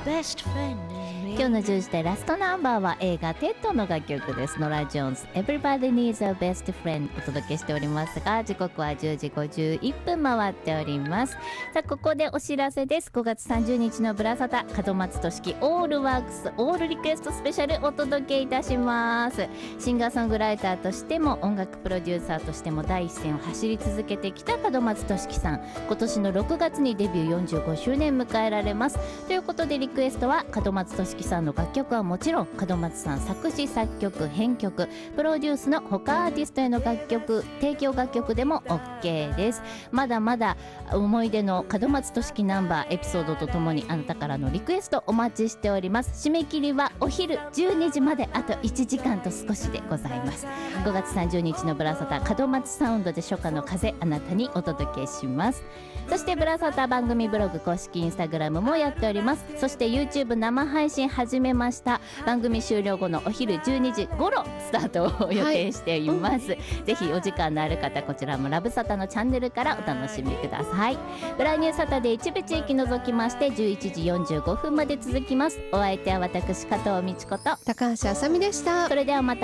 今日の10時でラストナンバーは映画テッドの楽曲です。ノラ・ジョーンズ Everybody Needs a Best Friend お届けしておりますが、時刻は10時51分回っております。さあここでお知らせです。5月30日のブラサタ門松俊樹オールワークスオールリクエストスペシャルお届けいたします。シンガーソングライターとしても音楽プロデューサーとしても第一線を走り続けてきた門松俊樹さん、今年の6月にデビュー45周年迎えられます。ということでリクエストは門松俊樹さんの楽曲はもちろん門松さん作詞作曲編曲プロデュースの他アーティストへの楽曲提供楽曲でも OK です。まだまだ思い出の門松俊樹ナンバーエピソードとともにあなたからのリクエストお待ちしております。締め切りはお昼12時まであと1時間と少しでございます。5月30日のブラサタ門松サウンドで初夏の風あなたにお届けします。そしてブラサタ番組ブログ公式インスタグラムもやっております。そして YouTube 生配信始めました。番組終了後のお昼12時頃スタートを予定しています、ぜひお時間のある方こちらもラブサタのチャンネルからお楽しみください。ブラニューサタで一部地域除きまして11時45分まで続きます。お相手は私加藤美智子と高橋あさみでした。 それではまた